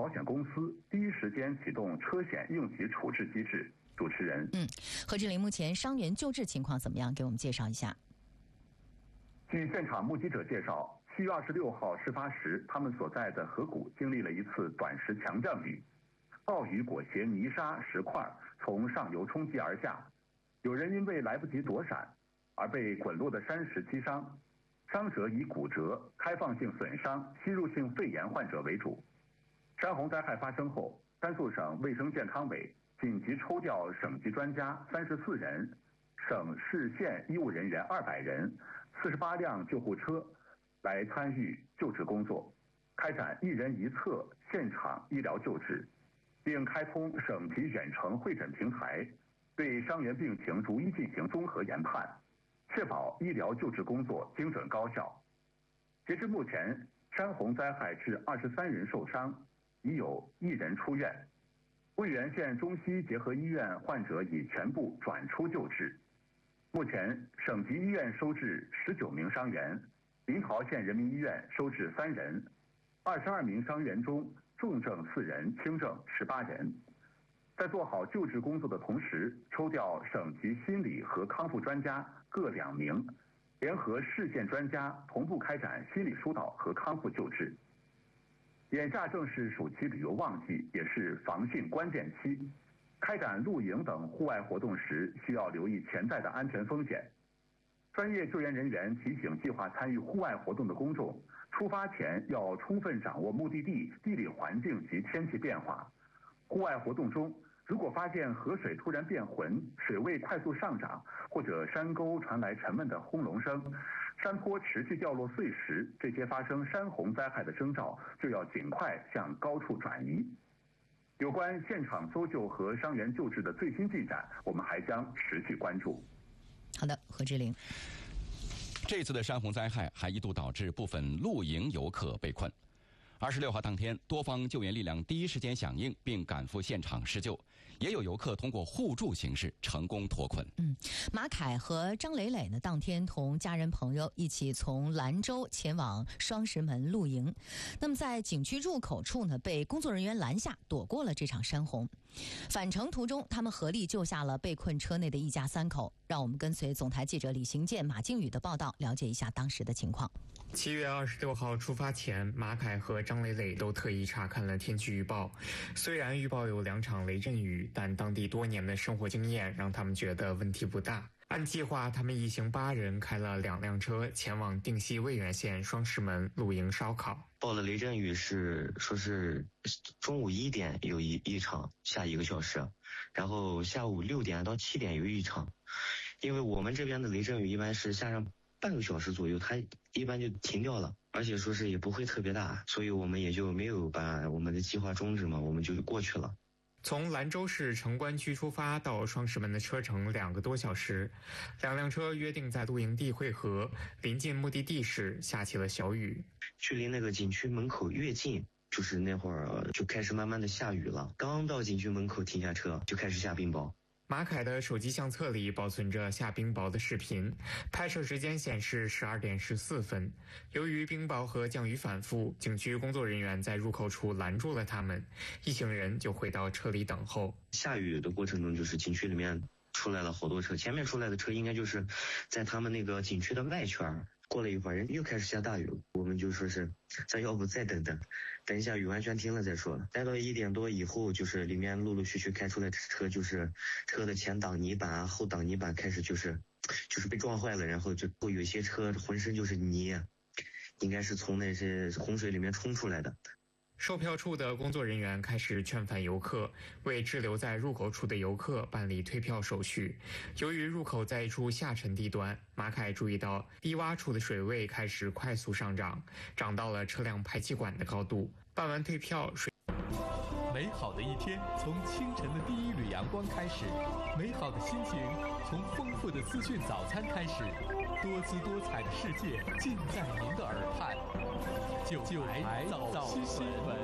保险公司第一时间启动车险应急处置机制。主持人， 何志林，目前伤员救治情况怎么样？给我们介绍一下。 据现场目击者介绍，7月26号事发时，他们所在的河谷经历了一次短时强降雨，暴雨裹挟泥沙石块从上游冲击而下，有人因为来不及躲闪而被滚落的山石击伤，伤者以骨折、开放性损伤、吸入性肺炎患者为主。山洪灾害发生后，甘肃省卫生健康委紧急抽调省级专家34人、省市县医务人员200人、48辆救护车来参与救治工作，开展一人一侧现场医疗救治，并开通省级远程会诊平台，对伤员病情逐一进行综合研判，确保医疗救治工作精准高效。截至目前，山洪灾害致23人受伤，已有1人出院。渭源县中西结合医院患者已全部转出救治。目前，省级医院收治19名伤员，临洮县人民医院收治3人，22名伤员中重症4人，轻症18人。在做好救治工作的同时，抽调省级心理和康复专家各2名，联合市县专家同步开展心理疏导和康复救治。眼下正是暑期旅游旺季，也是防汛关键期。开展露营等户外活动时，需要留意潜在的安全风险。专业救援人员提醒计划参与户外活动的公众，出发前要充分掌握目的地地理环境及天气变化。户外活动中，如果发现河水突然变浑、水位快速上涨，或者山沟传来沉闷的轰隆声，山坡持续掉落碎石，这些发生山洪灾害的征兆，就要尽快向高处转移。有关现场搜救和伤员救治的最新进展，我们还将持续关注。 好的，何志玲。 这次的山洪灾害还一度导致部分露营游客被困。26号当天，多方救援力量第一时间响应，并赶赴现场施救，也有游客通过互助形式成功脱困。 马凯和张磊磊呢，当天同家人朋友一起从兰州前往双石门露营。那么在景区入口处呢，被工作人员拦下，躲过了这场山洪。返程途中，他们合力救下了被困车内的一家3口。让我们跟随总台记者李行健、马靖宇的报道，了解一下当时的情况。 7月26号出发前，马凯和张磊磊都特意查看了天气预报。虽然预报有2场雷阵雨，但当地多年的生活经验让他们觉得问题不大。按计划，他们一行8人开了2辆车前往定西渭源县双石门露营烧烤。 报的雷阵雨说是中午1点有一场下1个小时，然后下午6点到7点有一场。因为我们这边的雷阵雨一般是下上半个小时左右，它一般就停掉了，而且说是也不会特别大，所以我们也就没有把我们的计划终止嘛，我们就过去了。 从兰州市城关区出发到双石门的车程2个多小时，2辆车约定在露营地汇合，临近目的地时下起了小雨。 距离那个景区门口越近，就是那会儿就开始慢慢的下雨了，刚到景区门口停下车就开始下冰雹。 马凯的手机相册里保存着下冰雹的视频，拍摄时间显示12点14分。由于冰雹和降雨反复，景区工作人员在入口处拦住了他们，一行人就回到车里等候。 下雨的过程中，就是景区里面出来了好多车，前面出来的车应该就是在他们那个景区的外圈。过了一会儿，人又开始下大雨了，我们就说是咱要不再等一下雨完全停了再说。待到1点多以后，就是里面陆陆续续开出来的车，就是车的前挡泥板啊、后挡泥板开始就是被撞坏了，然后就有些车浑身就是泥，应该是从那些洪水里面冲出来的。 售票处的工作人员开始劝返游客，为滞留在入口处的游客办理退票手续。由于入口在一处下沉地段，马凯注意到低洼处的水位开始快速上涨，涨到了车辆排气管的高度。办完退票， 美好的一天从清晨的第一缕阳光开始，美好的心情从丰富的资讯早餐开始，多姿多彩的世界尽在您的耳畔。九台早新闻，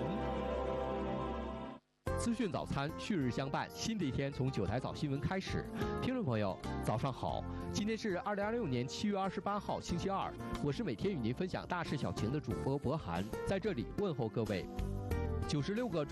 资讯早餐旭日相伴，新的一天从9台早新闻开始。听众朋友，早上好！今天是2026年7月28号，星期二。我是每天与您分享大事小情的主播博涵，在这里问候各位。96个